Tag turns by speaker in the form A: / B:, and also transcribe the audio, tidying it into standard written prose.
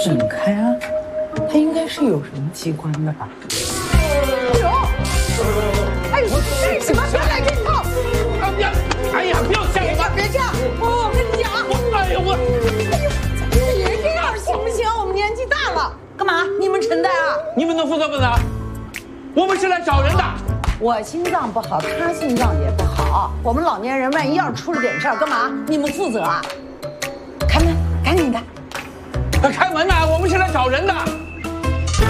A: 怎么开啊？他应该是有什么机关的吧？
B: 哎呦，干什么？别来这套！
A: 哎呀，不要吓我！
B: 别这样！我跟你讲，
A: 哎呦我，
B: 别这样行不行？我们年纪大了，干嘛？你们承担啊？
A: 你们能负责不能？我们是来找人的。
B: 我心脏不好，他心脏也不好，我们老年人万一要是出了点事儿，干嘛？你们负责啊？开门，赶紧的！
A: 开门呐！我们是来找人的。